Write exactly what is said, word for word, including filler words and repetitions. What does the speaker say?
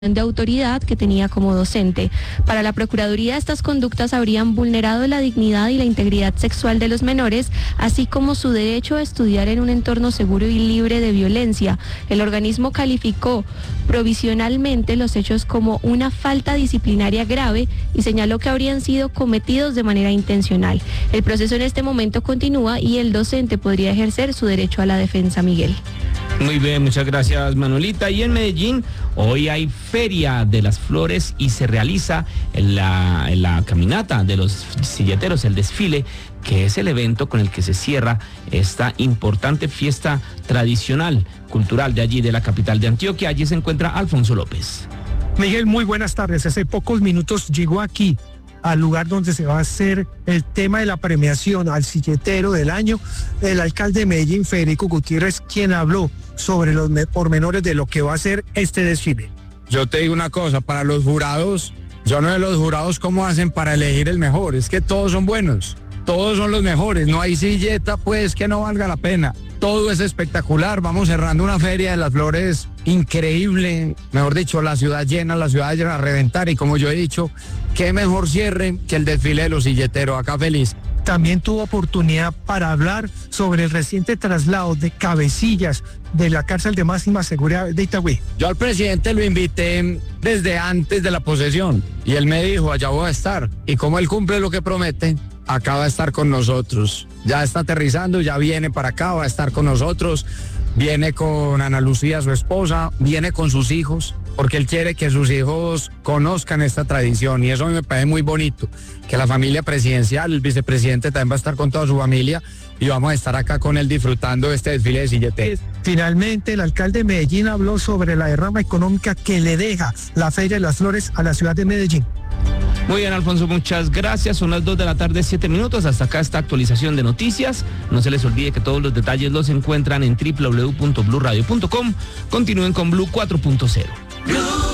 de autoridad que tenía como docente. Para la Procuraduría, estas conductas habrían vulnerado la dignidad y la integridad sexual de los menores, así como su derecho a estudiar en un entorno seguro y libre de violencia. El organismo calificó provisionalmente los hechos como una falta disciplinaria grave y señaló que habrían sido cometidos de manera intencional. El proceso en este momento continúa y el docente podría ejercer su derecho a la defensa. Miguel. Muy bien, muchas gracias, Manuelita. Y en Medellín hoy hay Feria de las Flores y se realiza en la, en la caminata de los silleteros, el desfile, que es el evento con el que se cierra esta importante fiesta tradicional, cultural de allí, de la capital de Antioquia. Allí se encuentra Alfonso López. Miguel, muy buenas tardes. Hace pocos minutos llegó aquí al lugar donde se va a hacer el tema de la premiación al silletero del año, el alcalde de Medellín, Federico Gutiérrez, quien habló sobre los pormenores de lo que va a ser este desfile. Yo te digo una cosa, para los jurados, yo no sé los jurados cómo hacen para elegir el mejor, es que todos son buenos, todos son los mejores, no hay silleta pues que no valga la pena. Todo es espectacular, vamos cerrando una feria de las flores increíble, mejor dicho, la ciudad llena, la ciudad llena a reventar, y como yo he dicho, qué mejor cierre que el desfile de los silleteros, acá feliz. También tuvo oportunidad para hablar sobre el reciente traslado de cabecillas de la cárcel de máxima seguridad de Itagüí. Yo al presidente lo invité desde antes de la posesión y él me dijo, allá voy a estar, y como él cumple lo que promete, acá va a estar con nosotros. Ya está aterrizando, ya viene para acá, va a estar con nosotros, viene con Ana Lucía, su esposa, viene con sus hijos, porque él quiere que sus hijos conozcan esta tradición, y eso me parece muy bonito, que la familia presidencial, el vicepresidente también va a estar con toda su familia, y vamos a estar acá con él disfrutando de este desfile de silleteros. Finalmente, el alcalde de Medellín habló sobre la derrama económica que le deja la Feria de las Flores a la ciudad de Medellín. Muy bien, Alfonso, muchas gracias. Son las dos de la tarde, siete minutos. Hasta acá esta actualización de noticias. No se les olvide que todos los detalles los encuentran en doble u doble u doble u punto blue radio punto com. Continúen con Blue cuatro punto cero.